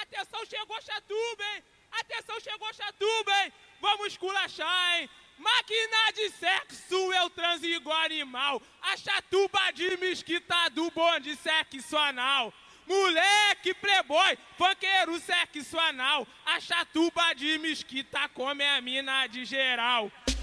Atenção, chegou Chatuba, hein? Atenção, chegou Chatuba, hein? Vamos esculachar, hein? Máquina de sexo, eu transo igual animal. A Chatuba de Mesquita do bonde sexo anal. Moleque playboy, funkeiro sexo anal. A Chatuba de Mesquita come a mina de geral.